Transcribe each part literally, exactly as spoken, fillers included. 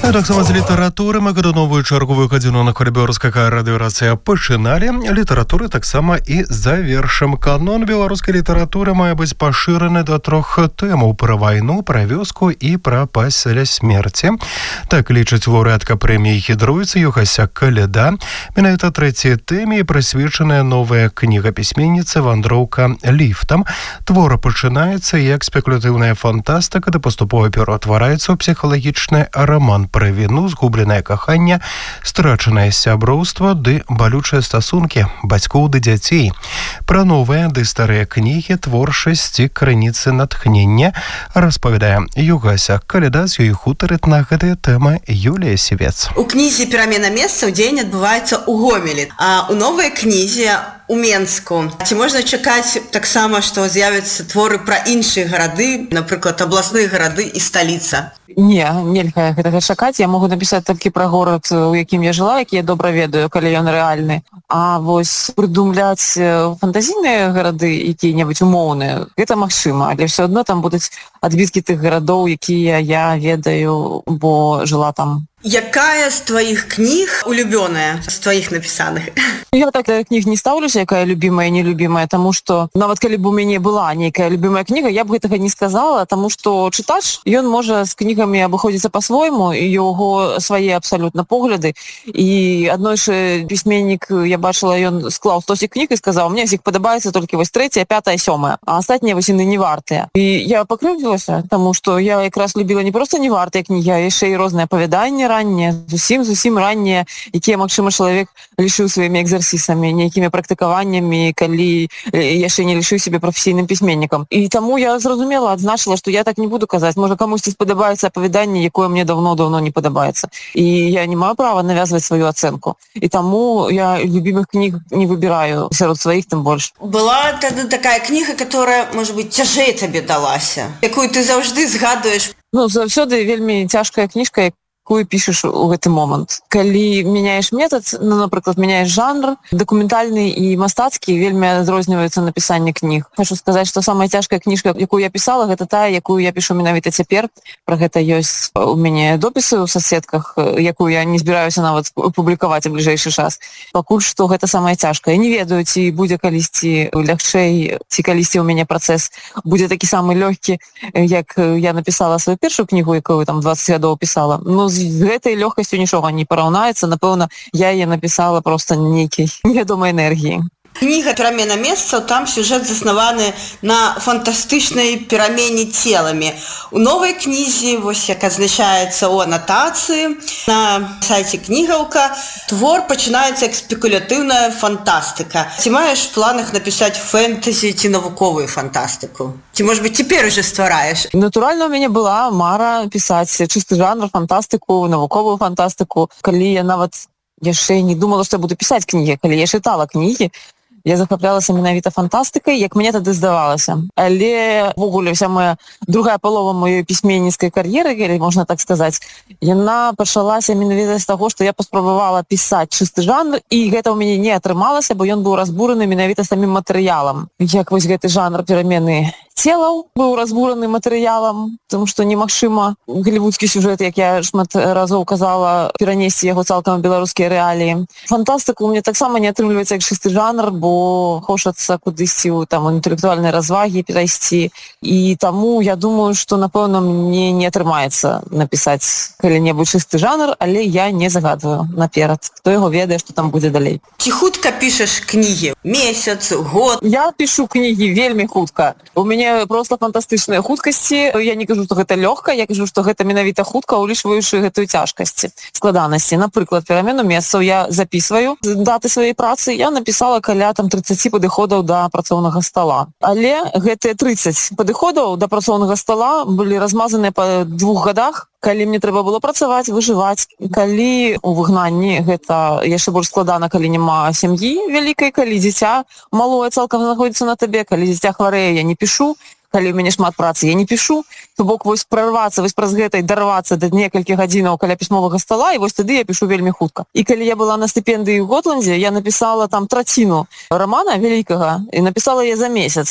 Так само з літаратури ми до нової чергової гадзіну на хвалі беларускага радыёрацыя пачыналі. Літаратуры таксама і завершым. Канон беларускай літаратуры мае быць пашыраны да трох тэмаў: пра вайну, пра вёску і пра пасля смерці. Так лічыць лаўрэатка прэміі Гідруйца Югася Каляда. Менавіта трэцяй тэме прысвечаная новая кніга пісьменніцы «Вандроўка ліфтам». Твор пачынаецца як спекулятыўная фантастыка, да паступова пераўтвараецца ў псіхалагічны роман пра віну, згубленае каханне, страчанае сяброўства ды балючыя стасункі бацькоў ды дзяцей. Пра новыя ды старыя кнігі, творчасць і крыніцы натхнення распавядае Югася Каляда. З ёй хутарыць на гэтыя тэмы Юлія Сівец. У кнізе «Перамена месцаў» дзень адбываецца ў Гомелі, а ў новай кнізе у Менску. Ці можна чакаць таксама, што з'явяцца творы пра іншыя гарады, напрыклад, абласныя гарады і сталіца? Не, нельга гэтага чакаць. Я могу напісаць толькі пра горад, у якім я жыла, які я добра ведаю, калі ён рэальны. А вось прыдумляць фантазійныя гарады, якія-небудзь умоўныя, гэта магчыма, але ўсё адно там будуць адбіткі тых гарадоў, якія я ведаю, бо жыла там. Якая з тваіх кніг улюбёная, з тваіх напісаных? Я так да кніг не стаўлюся, якая любімая і нелюбімая, таму што нават калі б у мяне была нейкая любімая кніга, я б гэтага не сказала, таму што чытач, ён можа з кнігамі абыходзіцца па-свойму, і яго свае абсалютна погляды. І аднойчы пісьменнік, я бачыла, ён склаў стосік кніг і сказаў: мне з іх падабаецца толькі вось трэцяя, пятая, сёмая, а астатнія вось яны не вартыя. І я пакрыўдзілася, таму што я якраз любіла не проста не вартыя кнігі, а яшчэ і розныя апавяданні раннія, зусім зусім раннія, якія, магчыма, чалавек лічыў сваімі экзарсісамі, нейкімі практыкаваннямі, калі яшчэ не лічыў сябе прафесійным пісьменнікам. І таму я зразумела, адзначыла, што я так не буду казаць. Можа, камусьці спадабаецца апавяданне, якое мне даўно-даўно не падабаецца. І я не маю права навязваць сваю ацэнку. І таму я любімых кніг не выбіраю, сярод сваіх тым больш. Была тады такая кніга, которая, можа быць, цяжэй табе далася, якую ты заўжды згадуеш? Ну, заўсёды вельмі цяжкая кніжка, якую пішаш у гэты момант. Калі мяняеш метад, ну, напрыклад, мяняеш жанр, дакументальны і мастацкі вельмі адрозніваецца напісанне кніг. Хочу сказаць, што самая цяжкая кніжка, якую я пісала, гэта тая, якую я пішу менавіта цяпер. Пра гэта ёсць у мяне допісы ў соцсетках, якую я не збіраюся нават публікаваць у бліжэйшы час. Пакуль што гэта самая цяжкая. Не ведаю, ці будзе калісьці лягчэй, ці калісьці ў мяне працэс будзе такі самы лёгкі, як я напісала сваю першую кнігу, якую там дваццаць гадоў пісала. Ну, з гэтай лёгкасцю нічога не параўнаецца. Напэўна, я яе напісала проста нейкай невядомай энергіі. Кніга «Перамена месцаў», там сюжэт заснаваны на фантастычнай перамене целамі. У новай кнізе, вось як адзначаецца ў анатацыі на сайце кнігаўка, твор пачынаецца як спекулятыўная фантастыка. Ці маеш в планах напісаць фэнтэзі ці навуковую фантастыку? Ці, можа быць, цяпер уже ствараеш? Натуральна, у мяне была мара пісаць чысты жанр, фантастыку, навуковую фантастыку. Калі я нават яшчэ не думала, што я буду пісаць кнігі, калі я чытала кнігі, я захаплялася менавіта фантастыкай, як мне тады здавалася. Але ввогуле вся моя другая палова маёй пісьменніцкай кар'еры, калі можна так сказаць, яна пачалася менавіта з таго, што я паспрабавала пісаць чысты жанр, і гэта ў мяне не атрымалася, бо ён быў разбураны менавіта самім матэрыялам. Як вось гэты жанр перамены целаў быў разбураны матэрыялам, тому што немагчыма голлівудскі сюжэт, як я шмат разоў казала, перанесці яго цалкам у беларускія рэаліі. Фантастыка ў мяне таксама не атрымліваецца як чысты жанр, бо хочацца кудысьці ў там інтэлектуальнай развагі перайсці. І таму я думаю, што, напэўна, мне не атрымаецца напісаць калі-небудзь чысты жанр, але я не загадваю наперад. Хто яго ведае, што там будзе далей. Ці хутка пішаш кнігі? Месяц, год? Я пішу кнігі вельмі хутка. У мяне просто фантастычныя хуткасці. Я не кажу, што гэта лёгка, я кажу, што гэта менавіта хутка, улічваючы гэтую цяжкасць, складанасці. Напрыклад, перамену месцаў я запісваю даты сваёй працы. Я напісала каля там трыццаць падыходаў да працоўнага стола. Але гэтыя трыццаць падыходаў да працоўнага стола былі размазаныя па двух гадах, калі мне трэба было працаваць, выжываць. Калі у выгнанні гэта яшчэ больш складана, калі няма сям'і вялікай, калі дзіця малое цалкам знаходзіцца на табе, калі дзіця хварэе, я не пішу, калі ў мяне шмат працы, я не пішу. То бок вось прарвацца, вось праз гэта і дарвацца да некалькіх гадзінаў каля пісьмовага стола, і вось тады я пішу вельмі хутка. І калі я была на стыпендыі ў Готландзе, я напісала там траціну рамана вялікага і напісала яе за месяц.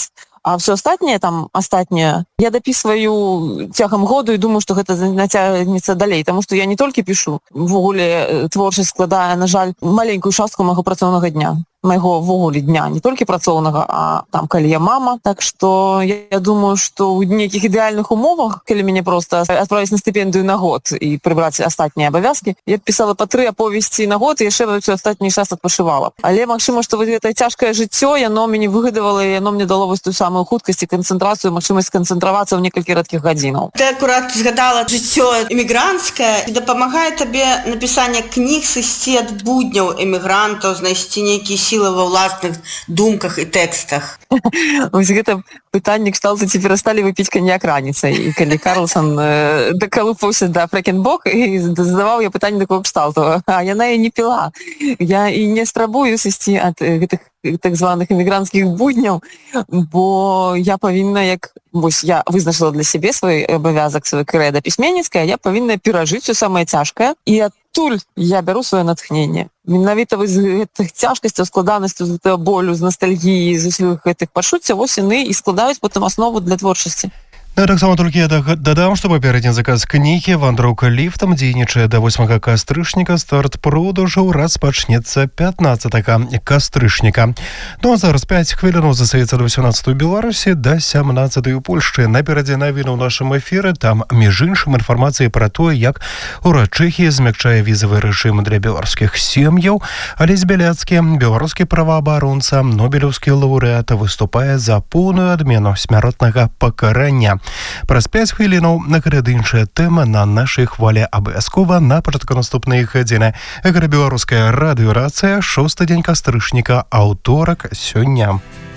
А все астатняе, там, астатняе, я дапісваю цягам году і думаю, што гэта нацягнецца далей, таму што я не толькі пішу. Ввогуле, творчасць складае, на жаль, маленькую частку майго працоўнага дня. Майго ввогуле дня, не толькі працоўнага, а там, калі я мама. Так што я, я думаю, што ў нейкіх ідэальных умовах, калі мяне проста адправіць на стыпендыю на год і прыбраць астатнія абавязкі, я б пісала па тры аповесці на год і яшчэ ўсё астатні час адпачывала. Але магчыма, што вось гэтае цяжкае жыццё, яно мяне выгадавала, і яно мне дало вось тую самую хуткасць і канцэнтрацыю, магчымасць канцэнтравацца ў некалькі рэдкіх гадзінаў. Ты акурат згадала жыццё эмігранцкае. Дапамагае табе напісанне кніг сысці ад будняў эмігрантаў, знайсці нейкія сілы ва ўласных думках і тэкстах? Вось гэта пытанне кшталту, ці перасталі выпіць каньяк раніцай. І калі Карлсон э, дакалупаўся да Фрэкенбок, і задаваў я пытанне такого кшталту, а яна і не піла. Я і не спрабую сысці ад гэтых так званых эмігранцкіх будняў, бо я павінна, як вось я вызначыла для сябе свой абавязак, свой крэда пісьменніцкая, я павінна перажыць усё самае цяжкае, і адтуль я бяру сваё натхненне. Менавіта вось з гэтых цяжкасцяў, складанасцяў, з гэтага болю, з настальгіі, з усіх гэтых пачуццяў, вось яны і складаюць потым аснову для творчасці. Ну, таксама толькі я дадам, што папярэдні заказ кнігі «Вандроўка ліфтам» дзейнічае да восьмага кастрычніка, старт продажаў распачнецца пятнаццатага кастрычніка. Ну а зараз пяць хвілінаў застаецца да васямнаццатай у Беларусі, да сямнаццатай у Польшчы. Наперадзе навіны ў нашым эфіры, там, між іншым, інфармацыі пра тое, як урад Чэхіі змякчае візавы рэжым для беларускіх сем'яў. Алесь Бяляцкі, беларускі праваабаронца, нобелеўскі лаўрэат, выступае за поўную адмену смяротнага пакарання. Праз пяць хвілінаў наперад іншая тэма на нашай хвалі, абавязкова на пачатку наступнай гадзіны. Гэта беларуская радыёрацыя, шосты дзень кастрычніка, аўторак сёння.